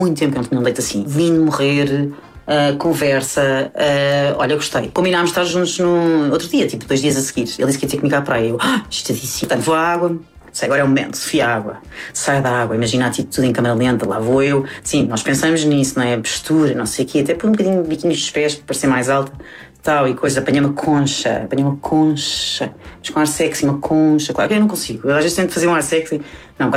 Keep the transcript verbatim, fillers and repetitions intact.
muito tempo que eu não tinha um date assim. Vim morrer, uh, conversa, uh, olha, gostei. Combinámos estar juntos no outro dia, tipo dois dias a seguir. Ele disse que ia ter comigo à praia. Eu, ah, excitadíssimo. Portanto, vou à água. Sei, agora é o momento, Sofia, água. Sai da água, imagina a atitude em câmera lenta, lá vou eu. Sim, nós pensamos nisso, não é? A postura, não sei o quê. Até por um bocadinho de biquinhos dos pés, para parecer mais alta. Tal e coisa, apanhei uma concha, apanhei uma concha. Mas com ar sexy, uma concha. Claro que eu não consigo. Eu às vezes tento fazer um ar sexy. Não,